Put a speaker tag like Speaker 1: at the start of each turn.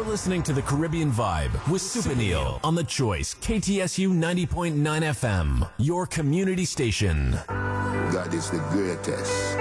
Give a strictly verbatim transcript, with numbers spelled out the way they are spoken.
Speaker 1: listening to the Caribbean Vibe with Super Neil on The Choice, K T S U ninety point nine F M, your community station.
Speaker 2: God is the greatest.